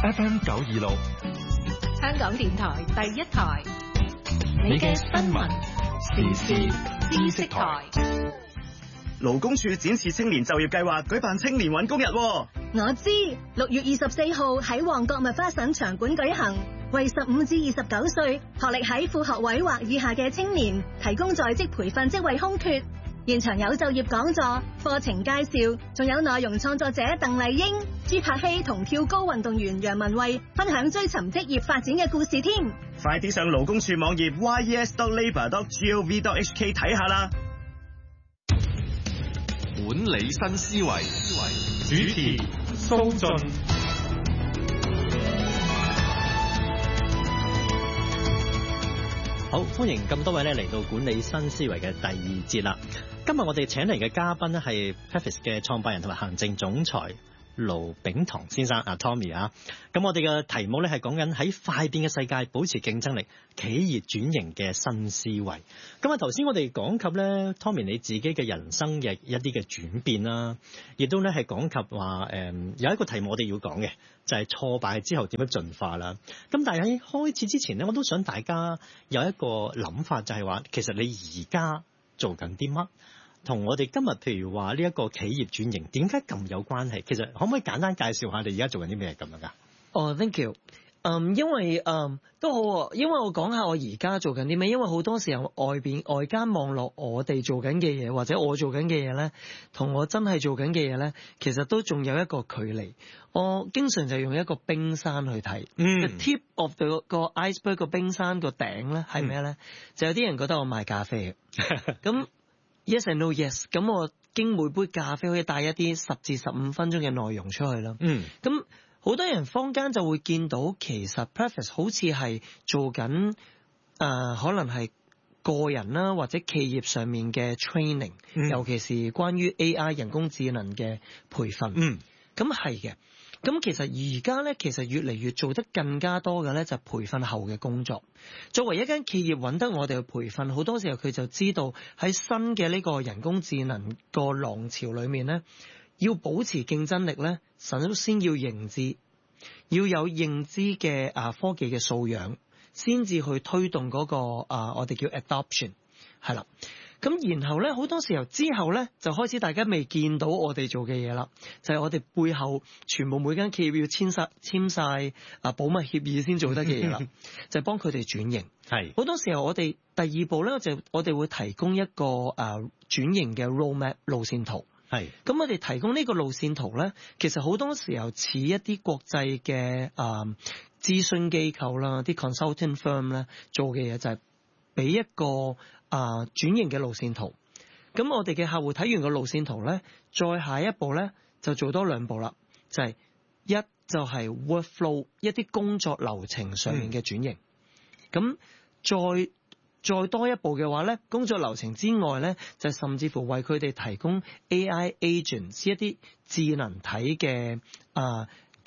FM 926， 香港電台第一台，你嘅新聞時事知識台。 勞工處展示青年就業計劃舉辦青年搵工日。 我知，6月24號喺旺角麥花臣場館舉行，為15至29歲學歷喺副學位或以下嘅青年提供在職培訓職位空缺。現場有就業講座、課程介紹，仲有內容創作者鄧麗英、朱柏希同跳高運動員楊文蔚分享追尋職業發展嘅故事添。 快啲上勞工處網頁 yes.labour.gov.hk 睇下啦。 管理新思維，主持蘇雋。 好，歡迎咁多位咧嚟到管理新思維嘅第二節啦。今日我哋請嚟嘅嘉賓咧係 Preface 嘅創辦人同埋行政總裁盧秉棠先生Tommy 啊。咁我哋嘅題目咧係講緊喺快變嘅世界保持競爭力，企業轉型嘅新思維。咁啊頭先我哋講及咧 Tommy 你自己嘅人生嘅一啲嘅轉變啦，亦都咧係講及話有一個題目我哋要講嘅就係挫敗之後點樣進化啦。咁但係喺開始之前咧，我都想大家有一個諗法，就係話其實你而家做緊啲乜？同我哋今日譬如話呢一個企業轉型點解咁有關係？其實可唔可以簡單介紹下你而家做緊啲咩咁樣㗎？ 哦、thank you。因為都好，因為我講下我而家做緊啲咩。因為好多時候外間望落我哋做緊嘅嘢，或者我做緊嘅嘢咧，同我真係做緊嘅嘢咧，其實都仲有一個距離。我經常就用一個冰山去睇。The tip of the 個 iceberg 個冰山個頂咧係咩咧？就有啲人覺得我賣咖啡嘅。咁Yes and no yes， 咁我經每杯咖啡可以帶一啲10至15分鐘嘅內容出去啦。咁好多人坊間就會見到，其實 Preface 好似係做緊可能係個人啦或者企業上面嘅 training，尤其是關於 AI 人工智能嘅培訓。咁係嘅。咁其實而家咧，其實越嚟越做得更加多嘅咧，就係培訓後嘅工作。作為一間企業揾得我哋去培訓，好多時候佢就知道喺新嘅呢個人工智能個浪潮裏面咧，要保持競爭力咧，首先要認知，要有認知嘅科技嘅素養，先至去推動嗰個我哋叫 adoption 係啦。咁然後咧，好多時候之後咧，就開始大家未見到我哋做嘅嘢啦，就係我哋背後全部每間企業要簽晒保密協議先做得嘅嘢啦，就係幫佢哋轉型。係好多時候我哋第二步咧，就我哋會提供一個轉型嘅 roadmap 路線圖。係咁我哋提供呢個路線圖咧，其實好多時候似一啲國際嘅諮詢機構啦，啲 consulting firm 咧做嘅嘢就係俾一個轉型嘅路線圖。咁我哋嘅客戶睇完個路線圖咧，再下一步咧就做多2步啦，就係一就係 workflow 一啲工作流程上面嘅轉型。咁再多一步嘅話咧，工作流程之外咧，就甚至乎為佢哋提供 AI agents 一啲智能體嘅呢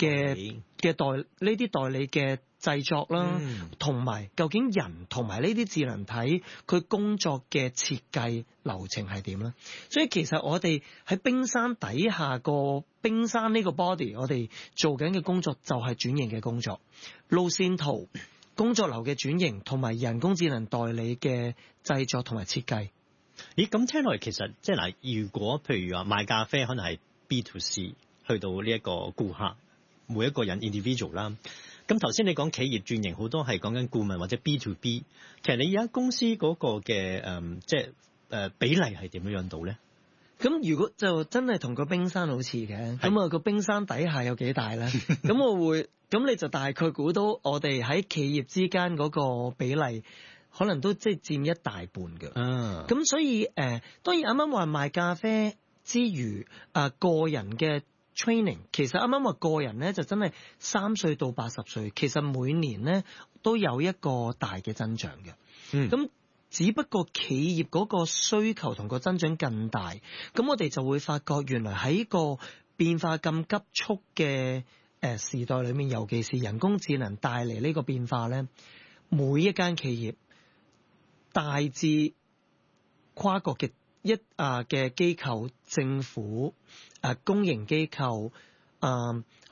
啲代理嘅製作啦，同埋究竟人同埋呢啲智能體佢工作嘅設計流程係點咧？所以其實我哋喺冰山底下個冰山呢個 body， 我哋做緊嘅工作就係轉型嘅工作，路線圖、工作流嘅轉型同埋人工智能代理嘅製作同埋設計。 咦，咁聽落嚟其實即係嗱，如果譬如話賣咖啡可能係 B to C 去到呢一個顧客，每一個人 individual 啦。咁頭先你講企業轉型好多係講緊顧問或者 B to B， 其實你而家公司嗰個嘅比例係點樣到咧？ 咁如果就真係同個冰山好似嘅，咁個冰山底下有幾大咧？咁你就大概估到我哋喺企業之間嗰個比例，可能都即係佔一大半嘅。咁所以當然啱啱話賣咖啡之餘，個人嘅training 其實啱啱話個人咧就真係3歲到80歲，其實每年咧都有一個大嘅增長嘅。咁只不過企業嗰個需求同個增長更大，咁我哋就會發覺原來喺個變化咁急速嘅時代裏面，尤其是人工智能帶嚟呢個變化咧，每一間企業大至跨國嘅嘅機構、政府、公營機構、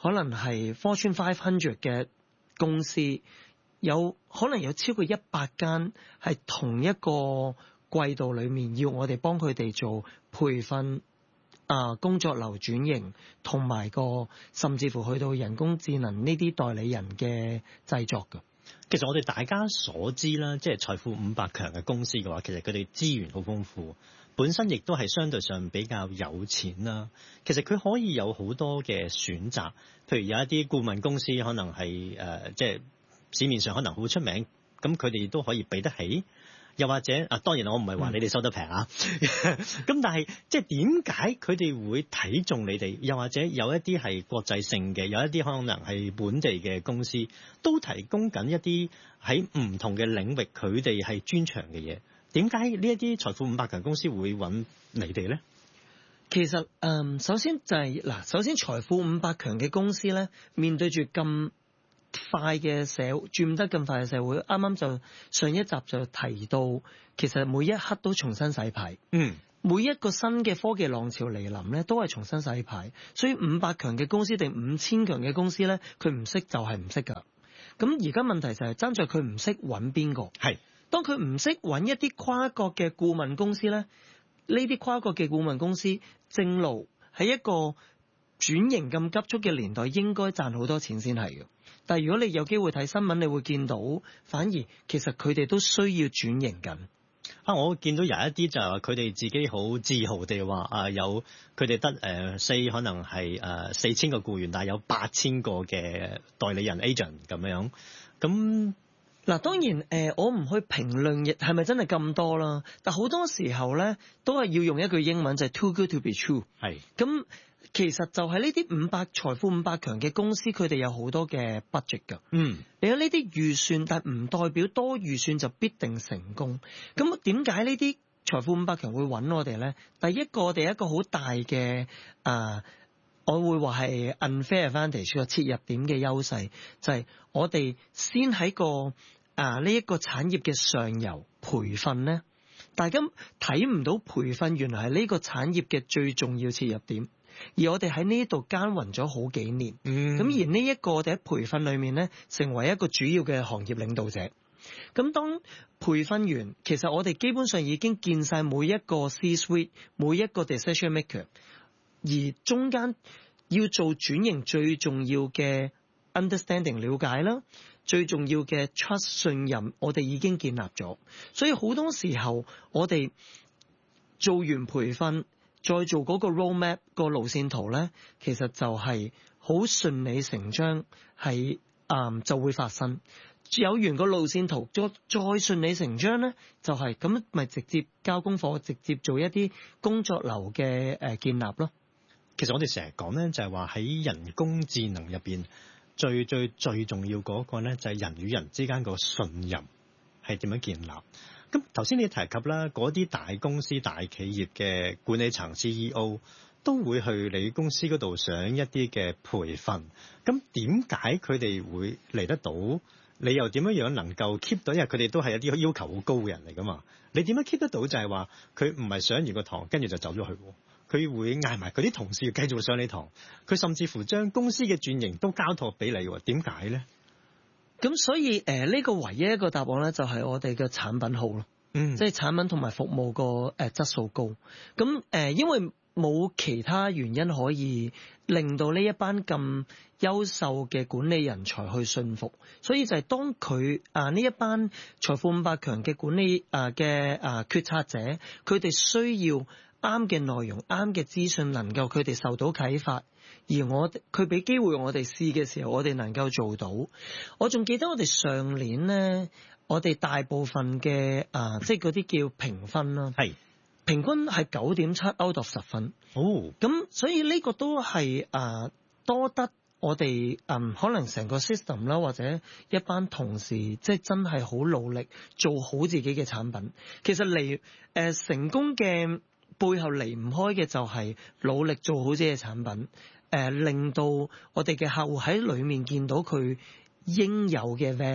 可能係 Fortune 500嘅公司，可能有超過100間係同一個季度裏面要我哋幫佢哋做培訓。工作流轉型同埋甚至乎去到人工智能呢啲代理人嘅製作㗎。 其實我哋大家所知啦，即係財富500強嘅公司嘅話，其實佢哋資源好豐富，本身亦都係相對上比較有錢啦。其實佢可以有好多嘅選擇，譬如有一啲顧問公司可能係即係市面上可能好出名，咁佢哋都可以俾得起。又或者當然我唔係話你哋收得平啊，咁但係即係點解佢哋會睇中你哋？又或者有一啲係國際性嘅，有一啲可能係本地嘅公司，都提供緊一啲喺唔同嘅領域佢哋係專長嘅嘢。點解呢一啲財富500強公司會揾你哋咧？ 其實首先就係首先財富500強嘅公司咧，面對住咁快嘅轉得咁快嘅社會，啱啱就上一集就提到，其實每一刻都重新洗牌。每一個新嘅科技浪潮嚟臨咧，都係重新洗牌。所以500強嘅公司定5000強嘅公司咧，佢唔識就係唔識㗎。咁而家問題就係爭在佢唔識揾邊個。係，當佢唔識揾一啲跨國嘅顧問公司咧，呢啲跨國嘅顧問公司正路喺一個轉型咁急促嘅年代，應該賺好多錢先係嘅。但係如果你有機會睇新聞，你會見到，反而其實佢哋都需要轉型緊。 我見到有一啲就係話佢哋自己好自豪地話有佢哋得可能係4000個僱員，但係有8000個嘅代理人 agent 咁樣。咁嗱，當然我唔去評論亦係咪真係咁多啦。但好多時候咧，都係要用一句英文就係 too good to be true。係咁。其實就係呢啲財富500強嘅公司，佢哋有好多嘅 budget 㗎。你有呢啲預算，但唔代表多預算就必定成功。咁點解呢啲財富500強會揾我哋咧？第一個，我哋一個好大嘅我會話係 unfair advantage 個切入點嘅優勢，就係我哋先喺呢一個產業嘅上游培訓咧，大家睇唔到培訓原來係呢個產業嘅最重要切入點。而我哋喺呢度耕耘咗好幾年，咁而呢一個我哋喺培訓裏面咧，成為一個主要嘅行業領導者。咁當培訓完，其實我哋基本上已經見晒每一個 C-suite， 每一個 decision maker， 而中間要做轉型最重要嘅 understanding 了解啦，最重要嘅 trust 信任，我哋已經建立咗。所以好多時候我哋做完培訓，再做嗰個 roadmap 個路線圖咧，其實就係好順理成章，係就會發生。有完個路線圖，再順理成章咧，就係咁咪直接交功課，直接做一啲工作流嘅建立咯。 其實我哋成日講咧，就係話喺人工智能入邊，最重要嗰個咧，就係人與人之間個信任係點樣建立。咁頭先你提及啦，嗰啲大公司大企業嘅管理層 CEO 都會去你公司嗰度上一啲嘅培訓。咁點解佢哋會嚟得到？你又點樣能夠 keep 到？因為佢哋都係一啲要求好高嘅人嚟噶嘛。你點樣 keep 得到？就係話佢唔係上完個堂跟住就走咗去，佢會嗌埋佢啲同事要繼續上你堂。佢甚至乎將公司嘅轉型都交託俾你。點解咧？ 咁所以呢個唯一一個答案咧，就係我哋嘅產品好咯，即係產品同埋服務個質素高。咁因為冇其他原因可以令到呢一班咁優秀嘅管理人才去信服，所以就係當佢呢一班財富500強嘅管理嘅決策者，佢哋需要啱嘅內容、啱嘅資訊，能夠佢哋受到啟發。而佢俾機會我哋試嘅時候，我哋能夠做到。我仲記得我哋上年咧，我哋大部分嘅即係嗰啲叫評分啦，係平均係9.7 out of 10分。咁所以呢個都係多得我哋可能成個 system 啦，或者一班同事即係真係好努力做好自己嘅產品。其實成功嘅背後離唔開嘅就係努力做好自己嘅產品。令到我哋嘅客戶喺裏面見到佢應有嘅 value。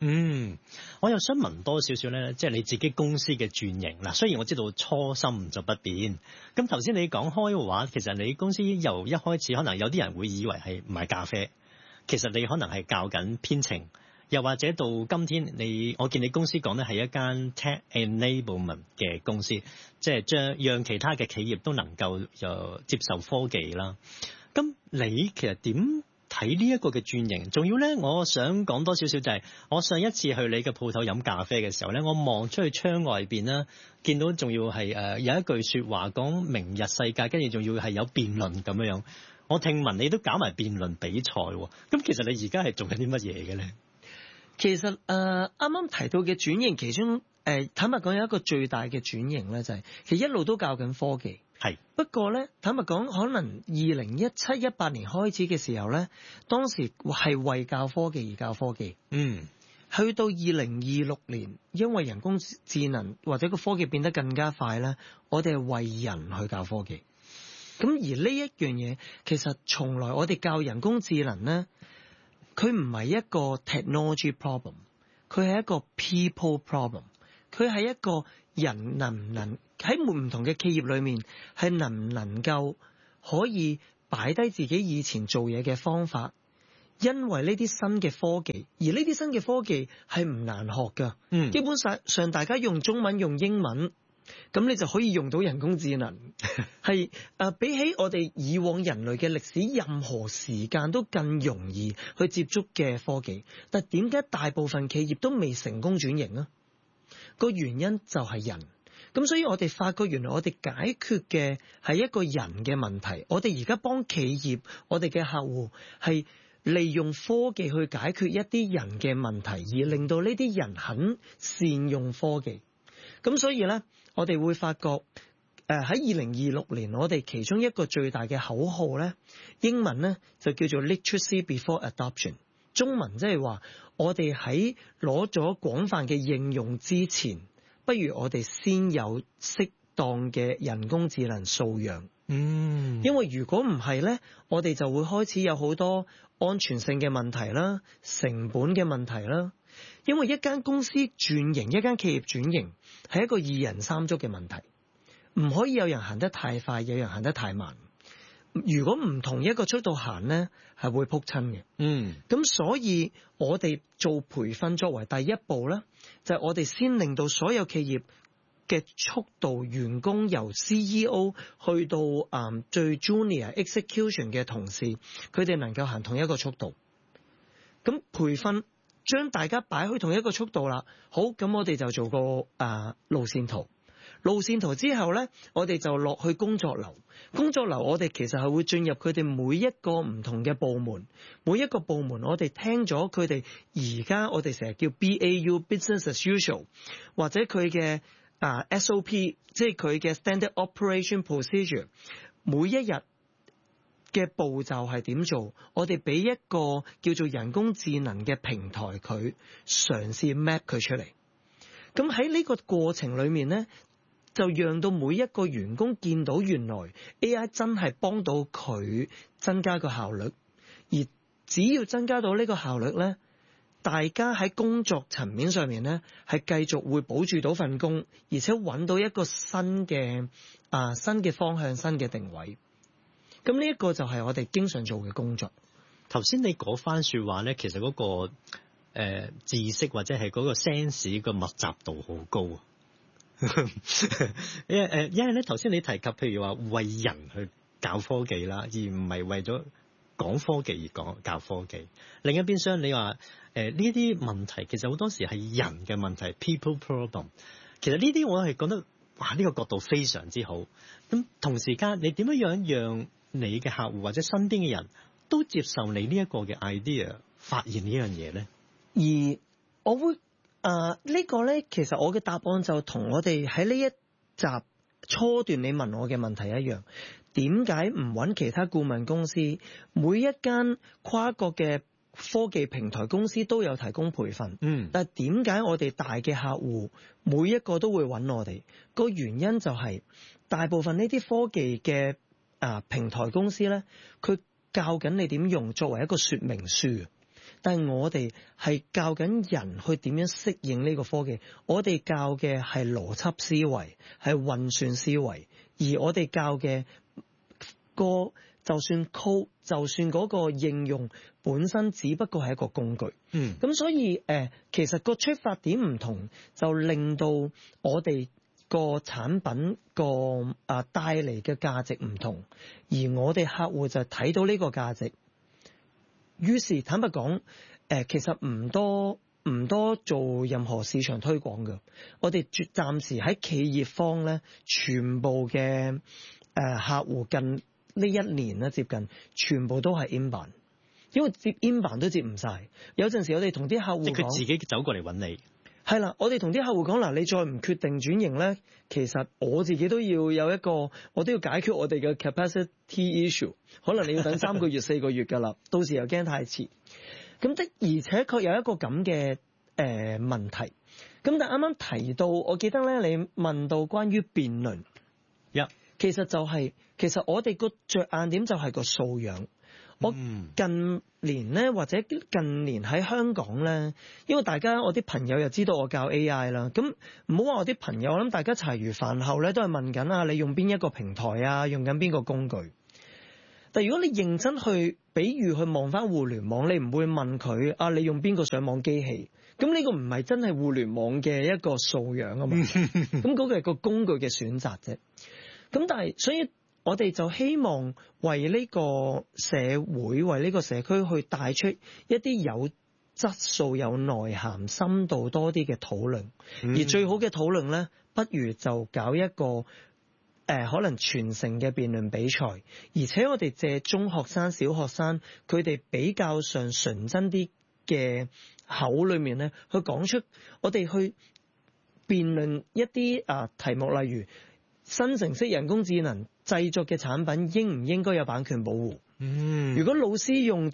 我又想問多少少咧，即係你自己公司嘅轉型嗱。雖然我知道初心就不變，咁頭先你講開嘅話，其實你公司由一開始可能有啲人會以為係賣咖啡，其實你可能係教緊編程，又或者到今天我見你公司講咧係一間 tech enablement 嘅公司，即係讓其他嘅企業都能夠接受科技啦。咁你其實點睇呢一個嘅轉型？仲要咧，我想講多少少就係，我上一次去你嘅鋪頭飲咖啡嘅時候咧，我望出去窗外邊啦，見到仲要係有一句説話講明日世界，跟住仲要係有辯論咁樣。我聽聞你都搞埋辯論比賽喎，咁其實你而家係做緊啲乜嘢嘅咧？ 其實啱啱提到嘅轉型，其中坦白講有一個最大嘅轉型咧，就係其實一路都教緊科技。 係， 不過咧，坦白講，可能2017-18年開始嘅時候咧，當時係為教科技而教科技。去到2026年，因為人工智能或者個科技變得更加快咧，我哋係為人去教科技。咁而呢一樣嘢，其實從來我哋教人工智能咧，佢唔係一個 technology problem， 佢係一個 people problem， 佢係一個人能唔能喺唔同嘅企業裏面係能唔能夠可以擺低自己以前做嘢嘅方法，因為呢啲新嘅科技，而呢啲新嘅科技係唔難學㗎。基本上大家用中文用英文，咁你就可以用到人工智能。係比起我哋以往人類嘅歷史，任何時間都更容易去接觸嘅科技。但點解大部分企業都未成功轉型啊？個原因就係人。咁所以我哋發覺原來我哋解決嘅係一個人嘅問題。我哋而家幫企業，我哋嘅客戶係利用科技去解決一啲人嘅問題，而令到呢啲人肯善用科技。咁所以呢，我哋會發覺喺2026年，我哋其中一個最大嘅口號呢，英文呢就叫做 literacy before adoption， 中文即係話我哋喺攞咗廣泛嘅應用之前，不如我哋先有適當嘅人工智能素養。因為如果唔係呢，我哋就會開始有好多安全性嘅問題啦、成本嘅問題啦。因為一間公司轉型、一間企業轉型係一個二人三足嘅問題，唔可以有人行得太快，有人行得太慢。如果唔同一個速度行呢，係會撲親嘅。咁所以我哋做培訓作為第一步呢，就係我哋先令到所有企業嘅速度，員工由 CEO 去到最 junior execution 嘅同事，佢哋能夠行同一個速度。咁培訓將大家擺去同一個速度啦。好，咁我哋就做個路線圖。路線圖之後呢，我哋就落去工作流。工作流我哋其實係會進入佢哋每一個唔同嘅部門，每一個部門我哋聽咗佢哋而家我哋成日叫 BAU business as usual， 或者佢嘅SOP， 即係佢嘅 standard operation procedure， 每一日嘅步驟係點做，我哋俾一個叫做人工智能嘅平台，佢嘗試 map 佢出嚟。咁喺呢個過程裏面呢，就讓到每一個員工見到原來 AI 真係幫到佢增加個效率，而只要增加到呢個效率呢，大家喺工作層面上面呢，係繼續會保住到份工，而且揾到一個新嘅方向、新嘅定位。咁呢一個就係我哋經常做嘅工作。 頭先你嗰番説話呢，其實嗰個知識或者係嗰個 sense 個密集度好高啊！因為咧頭先你提及，譬如話為人去教科技啦，而唔係為咗講科技而講教科技。另一邊廂你話呢啲問題其實好多時係人嘅問題 ，people problem。其實呢啲我係覺得哇，呢個角度非常之好。咁同時間你點樣讓你嘅客戶或者身邊嘅人都接受你呢一個嘅 idea， 發現呢樣嘢咧？ 而我會呢個咧，其實我嘅答案就同我哋喺呢一集初段你問我嘅問題一樣。點解唔揾其他顧問公司？每一間跨國嘅科技平台公司都有提供培訓。但係點解我哋大嘅客戶每一個都會揾我哋？個原因就係大部分呢啲科技嘅平台公司咧，佢教緊你點用作為一個說明書。 但係我哋係教緊人去點樣適應呢個科技。我哋教嘅係邏輯思維，係運算思維，而我哋教嘅就算 code， 就算嗰個應用本身只不過係一個工具。咁所以其實個出發點唔同，就令到我哋個產品個帶嚟嘅價值唔同，而我哋客戶就睇到呢個價值。於是坦白講，其實唔多做任何市場推廣嘅。我哋暫時喺企業方咧，全部嘅客戶近呢一年咧，接近全部都係 inbound， 因為接 inbound 都接唔晒。有陣時我哋同啲客戶講， 即係佢自己走過嚟揾你。 係啦，我哋同啲客戶講嗱，你再唔決定轉型咧，其實我自己都要有一個，我都要解決我哋嘅 capacity issue。可能你要等3個月、4個月㗎啦，到時又驚太遲。咁的而且確有一個咁嘅問題。咁但係啱啱提到，我記得咧，你問到關於辯論，其實我哋個着眼點就係個素養。我近年咧，或者近年喺香港咧，因為我啲朋友又知道我教 AI 啦，咁唔好話我啲朋友，我諗大家茶餘飯後咧都係問緊啊，你用邊一個平台啊，用緊邊個工具？但如果你認真去比喻去望翻互聯網，你唔會問佢啊，你用邊個上網機器？咁呢個唔係真係互聯網嘅一個素養啊嘛，咁嗰個係個工具嘅選擇啫。咁但係所以我哋就希望為呢個社會、為呢個社區去帶出一啲有質素、有內涵、深度多啲嘅討論。而最好嘅討論呢，不如就搞一個可能全城嘅辯論比賽，而且我哋借中學生、小學生佢哋比較上純真啲嘅口裏面呢，去講出我哋去辯論一啲題目，例如生成式人工智能製作嘅產品應唔應該有版權保護？如果老師用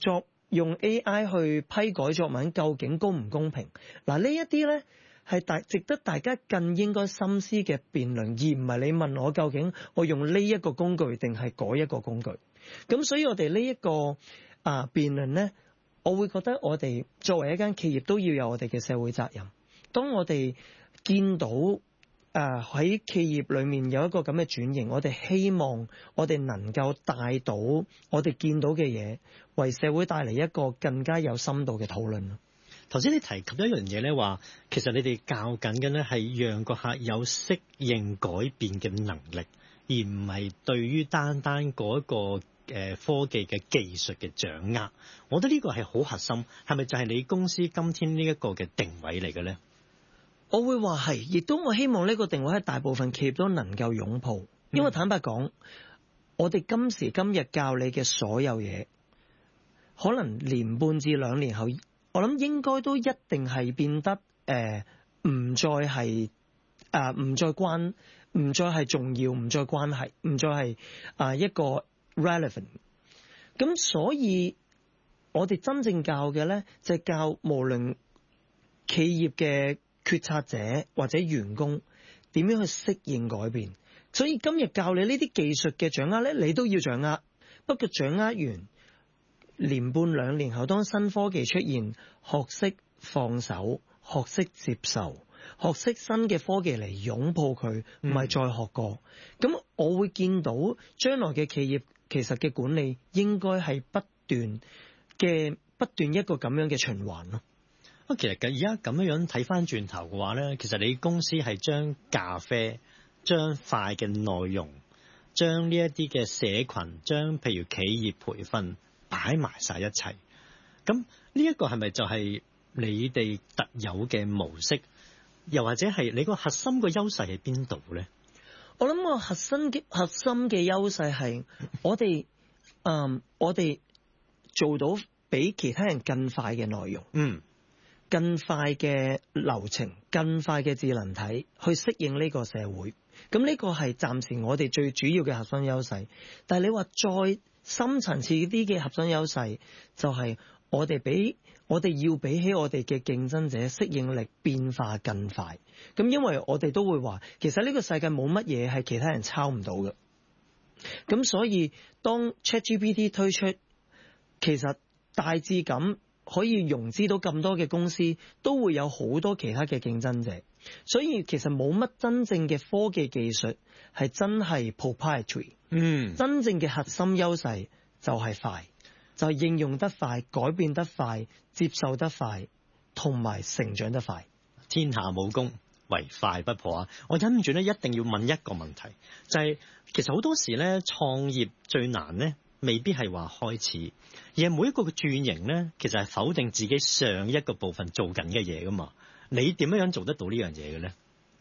AI 去批改作文，究竟公唔公平？嗱，呢一啲呢係值得大家更應該深思嘅辯論，而唔係你問我究竟我用呢一個工具定係嗰一個工具。咁所以我哋呢一個辯論呢，我會覺得我哋作為一間企業都要有我哋嘅社會責任。當我哋見到喺企業裏面有一個咁嘅轉型，我哋希望我哋能夠帶到我哋見到嘅嘢，為社會帶嚟一個更加有深度嘅討論。 頭先你提及一樣嘢咧，話其實你哋教緊嘅咧係讓個客有適應改變嘅能力，而唔係對於單嗰一個科技嘅技術嘅掌握。我覺得呢個係好核心，係咪就係你公司今天呢一個嘅定位嚟嘅咧？ 我會話係，亦都我希望呢個定位喺大部分企業都能夠擁抱，因為坦白講，我哋今時今日教你嘅所有嘢，可能年半至2年後，我諗應該都一定係變得唔再係重要，唔再關係，唔再係一個 relevant。咁所以我哋真正教嘅咧，就係教無論企業嘅決策者或者員工點樣去適應改變。所以今日教你呢啲技術嘅掌握咧，你都要掌握。不過掌握完年半2年後，當新科技出現，學識放手，學識接受，學識新嘅科技嚟擁抱佢，唔係再學過。咁我會見到將來嘅企業其實嘅管理應該係不斷一個咁樣嘅循環咯。 其實而家咁樣睇翻轉頭嘅話咧，其實你公司係將咖啡、將快嘅內容、將呢一啲嘅社群、將譬如企業培訓擺埋晒一齊。咁呢一個係咪就係你哋特有嘅模式？又或者係你個核心嘅優勢喺邊度咧？ 我諗個核心嘅優勢係我哋做到比其他人更快嘅內容。更快嘅流程，更快嘅智能體去適應呢個社會。咁呢個係暫時我哋最主要嘅核心優勢。但係你話再深層次啲嘅核心優勢，就係我哋要比起我哋嘅競爭者適應力變化更快。咁因為我哋都會話，其實呢個世界冇乜嘢係其他人抄唔到嘅。咁所以當 ChatGPT 推出，其實大致咁可以融資到咁多嘅公司，都會有好多其他嘅競爭者，所以其實冇乜真正嘅科技技術係真係 proprietary。真正嘅核心優勢就係快，就係應用得快、改變得快、接受得快，同埋成長得快。 天下武功唯快不破啊！我忍唔住咧，一定要問一個問題，就係其實好多時咧，創業最難咧，未必係話開始，而係每一個嘅轉型咧，其實係否定自己上一個部分做緊嘅嘢噶嘛。你點樣做得到呢樣嘢嘅咧？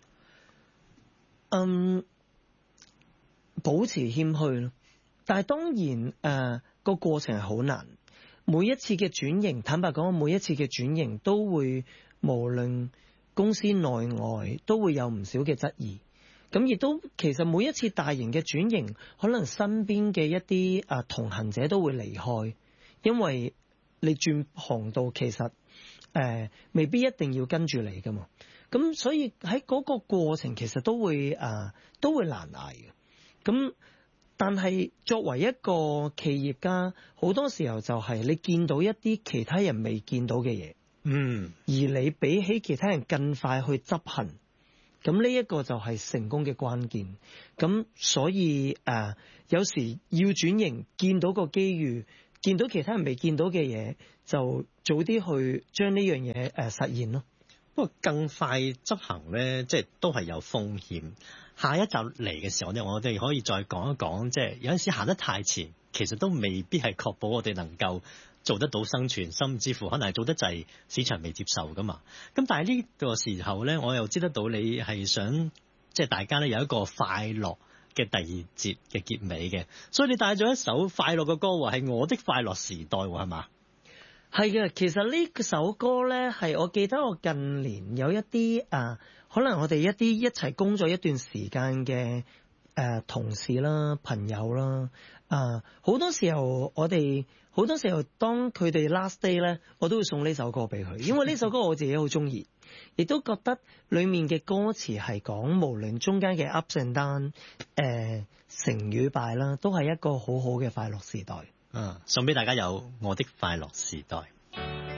保持謙虛咯。但係當然個過程係好難。每一次嘅轉型，坦白講，每一次嘅轉型都會無論公司內外都會有唔少嘅質疑。咁亦都其實每一次大型嘅轉型，可能身邊嘅一啲同行者都會離開，因為你轉行道其實未必一定要跟住你噶嘛。咁所以喺嗰個過程其實都會難捱嘅。咁但係作為一個企業家，好多時候就係你見到一啲其他人未見到嘅嘢，而你比起其他人更快去執行，咁呢一個就係成功嘅關鍵。咁所以有時要轉型，見到個機遇，見到其他人未見到嘅嘢，就早啲去將呢樣嘢實現咯。 不過更快執行咧，即係都係有風險。下一集嚟嘅時候咧，我哋可以再講一講，即係有陣時行得太前，其實都未必係確保我哋能夠做得到生存，甚至乎可能係做得滯，市場未接受噶嘛。咁但係呢個時候咧，我又知得到你係想即係大家咧有一個快樂嘅第二節嘅結尾嘅，所以你帶咗一首快樂嘅歌喎，係我的快樂時代喎，係嘛？ 係嘅，其實呢首歌咧係我記得我近年有一啲可能我哋一齊工作一段時間嘅同事啦、朋友啦，好多時候當佢哋 last day 咧，我都會送呢首歌俾佢，因為呢首歌我自己好中意，亦都覺得裡面嘅歌詞係講無論中間嘅 ups and down，成與敗啦，都係一個好好嘅快樂時代。 送俾大家有我的快樂時代。